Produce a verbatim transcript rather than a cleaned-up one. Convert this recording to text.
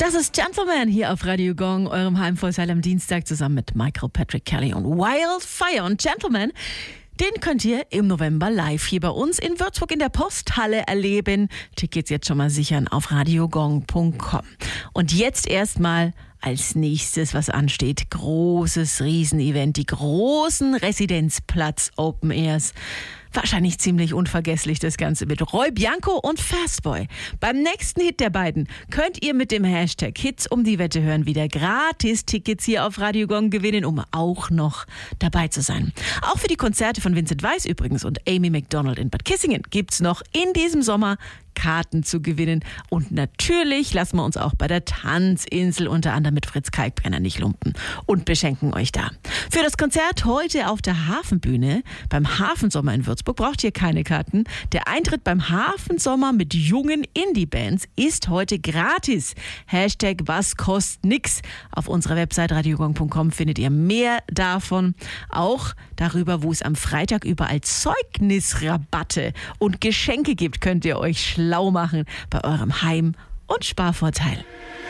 Das ist Gentleman hier auf Radio Gong, eurem Heimvorteil am Dienstag zusammen mit Michael Patrick Kelly und Wildfire. Und Gentleman, den könnt ihr im November live hier bei uns in Würzburg in der Posthalle erleben. Tickets jetzt schon mal sichern auf radiogong punkt com. Und jetzt erstmal als nächstes, was ansteht, großes Riesenevent, die großen Residenzplatz Open Airs. Wahrscheinlich ziemlich unvergesslich das Ganze mit Roy Bianco und Fastboy. Beim nächsten Hit der beiden könnt ihr mit dem Hashtag Hits um die Wette hören wieder gratis Tickets hier auf Radio Gong gewinnen, um auch noch dabei zu sein. Auch für die Konzerte von Vincent Weiss übrigens und Amy Macdonald in Bad Kissingen gibt's noch in diesem Sommer Karten zu gewinnen. Und natürlich lassen wir uns auch bei der Tanzinsel unter anderem mit Fritz Kalkbrenner nicht lumpen und beschenken euch da. Für das Konzert heute auf der Hafenbühne beim Hafensommer in Würzburg braucht ihr keine Karten. Der Eintritt beim Hafensommer mit jungen Indie-Bands ist heute gratis. Hashtag was kostet nix. Auf unserer Website radiogong punkt com findet ihr mehr davon. Auch darüber, wo es am Freitag überall Zeugnisrabatte und Geschenke gibt, könnt ihr euch schlau machen bei eurem Heim- und Sparvorteil.